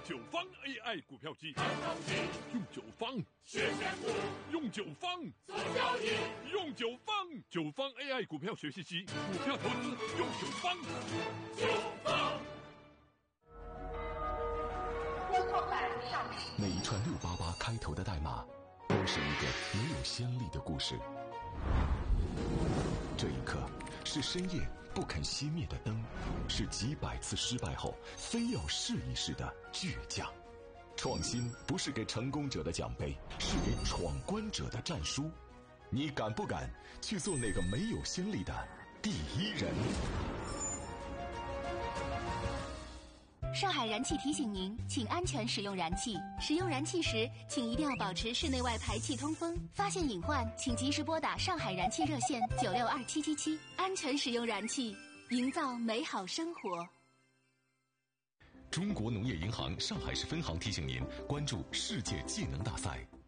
九方 AI 股票机， 用九方学选股， 用九方做交易， 用九方AI 股票学习机，股票投资用九方。 官方版上市。 每一串688开头的代码，都是一个没有先例的故事。这一刻，是深夜不肯熄灭的灯，是几百次失败后非要试一试的倔强。创新不是给成功者的奖杯，是给闯关者的战书。你敢不敢去做那个没有先例的第一人？ 上海燃气提醒您，请安全使用燃气。使用燃气时，请一定要保持室内外排气通风。发现隐患，请及时拨打上海燃气热线962777。安全使用燃气，营造美好生活。 中国农业银行上海市分行提醒您关注世界技能大赛。